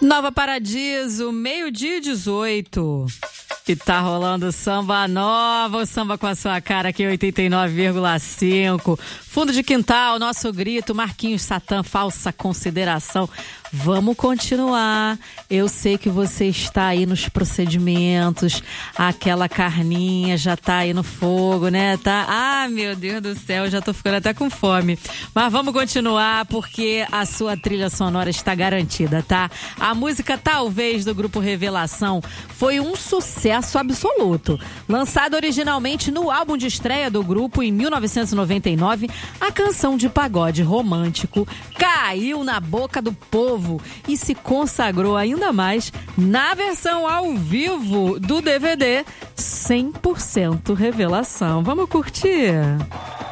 Nova Paradiso, 12:18. E tá rolando samba nova, o samba com a sua cara aqui, 89,5. Fundo de quintal, nosso grito, Marquinhos Satã, falsa consideração. Vamos continuar. Eu sei que você está aí nos procedimentos, aquela carninha já tá aí no fogo, né? Tá? Ah, meu Deus do céu, já tô ficando até com fome. Mas vamos continuar porque a sua trilha sonora está garantida, tá? A música Talvez do grupo Revelação foi um sucesso absoluto. Lançado originalmente no álbum de estreia do grupo em 1999, a canção de pagode romântico caiu na boca do povo e se consagrou ainda mais na versão ao vivo do DVD 100% Revelação. Vamos curtir?